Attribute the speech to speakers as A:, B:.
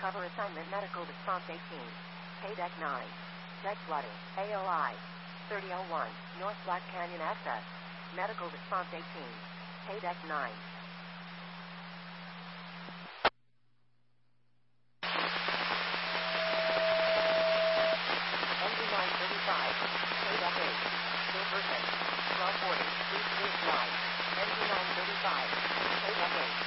A: Cover assignment medical response 18. Paydeck 9. Deck flooding. AOI. 3001. North Black Canyon access. Medical response 18. Paydeck 9. NG935. Paydeck 8. Silverton. 1240. East Ridge Drive. NG935. Paydeck 8.